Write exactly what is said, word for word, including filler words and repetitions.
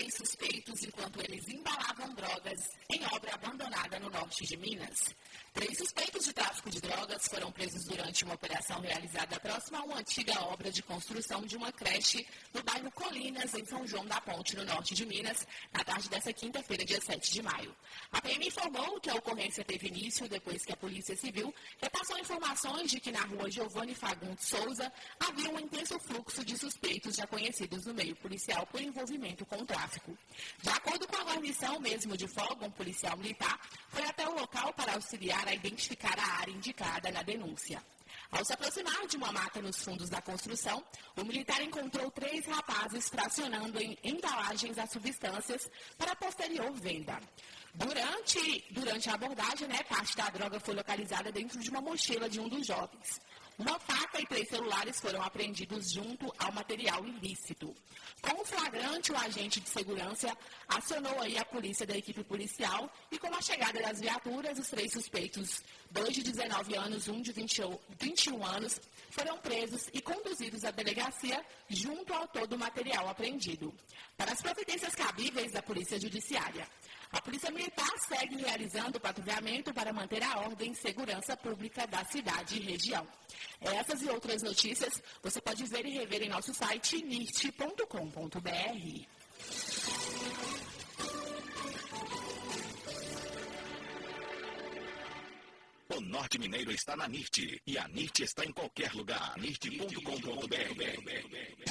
três suspeitos enquanto eles embalavam drogas em obra abandonada no norte de Minas. Três suspeitos de tráfico de drogas foram presos durante uma operação realizada próxima a uma antiga obra de construção de uma creche no bairro Colinas, em São João da Ponte, no norte de Minas, na tarde desta quinta-feira, dia sete de maio. A P M informou que a ocorrência teve início depois que a Polícia Civil repassou informações de que na rua Giovanni Fagundes Souza havia um intenso fluxo de suspeitos já conhecidos no meio policial por envolvimento com o tráfico. De acordo com a guarnição mesmo de folga, um policial militar foi até o local para auxiliar a identificar a área indicada na denúncia. Ao se aproximar de uma mata nos fundos da construção, o militar encontrou três rapazes fracionando em embalagens as substâncias para posterior venda. Durante, durante a abordagem, né, parte da droga foi localizada dentro de uma mochila de um dos jovens. Uma faca e três celulares foram apreendidos junto ao material ilícito. Com o flagrante, o agente de segurança acionou aí a polícia da equipe policial e com a chegada das viaturas, os três suspeitos, dois de dezenove anos, um de vinte e um anos, foram presos e conduzidos à delegacia junto ao todo o material apreendido. Para as providências cabíveis da Polícia Judiciária, a Polícia Militar segue realizando o patrulhamento para manter a ordem e segurança pública da cidade e região. Essas e outras notícias você pode ver e rever em nosso site nirt ponto com ponto br. O Norte Mineiro está na Nirt e a Nirt está em qualquer lugar. nirt ponto com ponto br